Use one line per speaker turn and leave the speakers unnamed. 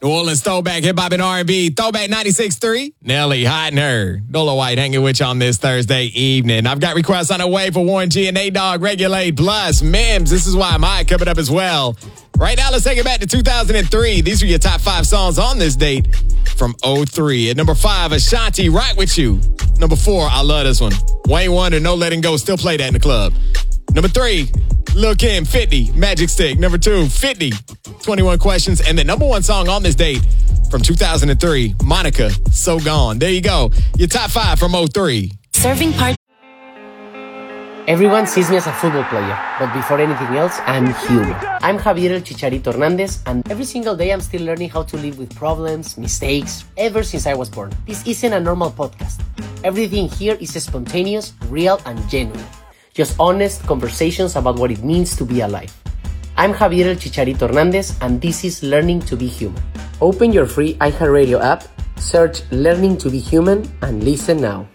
New Orleans throwback, hip-hop and R&B, Throwback 96.3. Nelly, Hot and Her. Dolo White hanging with you on this Thursday evening. I've got requests on the way for Warren G and A-Dog, Regulate, plus Mims. This is why I'm high coming up as well. Right now, let's take it back to 2003. These are your top 5 songs on this date from 03. At number 5, Ashanti, Rock With You. Number 4, I love this one. Wayne Wonder, No Letting Go, still play that in the club. Number 3, Lil' Kim, 50, Magic Stick. Number 2, 50, 21 Questions. And the number 1 song on this date from 2003, Monica, So Gone. There you go. Your top 5 from 03.
Serving part.
Everyone sees me as a football player, but before anything else, I'm human. I'm Javier El Chicharito Hernandez, and every single day I'm still learning how to live with problems, mistakes, ever since I was born. This isn't a normal podcast. Everything here is spontaneous, real, and genuine. Just honest conversations about what it means to be alive. I'm Javier El Chicharito Hernandez, and this is Learning to be Human. Open your free iHeartRadio app, search Learning to be Human, and listen now.